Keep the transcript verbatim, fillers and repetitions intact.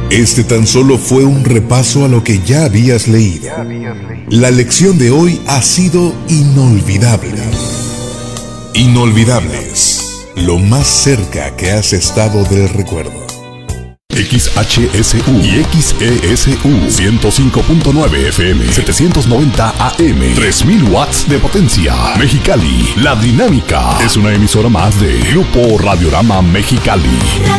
Este tan solo fue un repaso a lo que ya habías leído. La lección de hoy ha sido inolvidable. Inolvidables, lo más cerca que has estado del recuerdo. X H S U y X E S U ciento cinco punto nueve F M, setecientos noventa A M, tres mil watts de potencia. Mexicali, La Dinámica es una emisora más de Grupo Radiorama Mexicali.